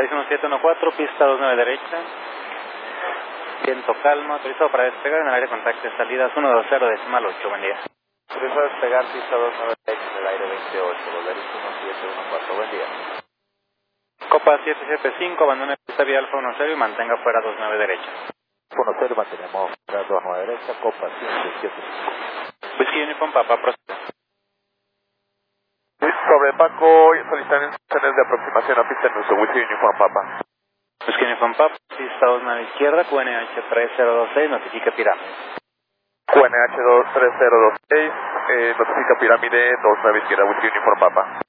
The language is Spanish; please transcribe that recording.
Tradición 1714, pista 29 derecha. Viento calmo, autorizado para despegar en el área de contacto de salidas 120.8, buen día. Autorizado a despegar, pista 29 derecha en el aire 28, Volaris 1714, buen día. Copa 775, abandone pista vía Alfa 10 y mantenga fuera 29 derecha. 10, mantenemos fuera 29 derecha, Copa 775. Whisky Uniform Papa, procede. Sobre Paco, solicitan instrucciones de aproximación a pista en uso, Whisky Uniform Papa. Whisky Uniform Papa, pista 29 izquierda, QNH 3026, notifica pirámide. QNH 3026, notifica pirámide 29 izquierda, Whisky Uniform Papa.